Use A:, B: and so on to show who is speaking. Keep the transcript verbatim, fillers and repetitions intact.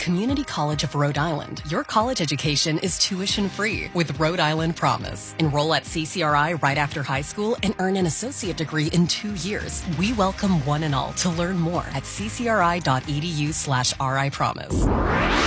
A: Community College of Rhode Island, your college education is tuition free with Rhode Island Promise. Enroll at C C R I right after high school and earn an associate degree in two years. We welcome one and all to learn more at ccri.edu slash RI Promise.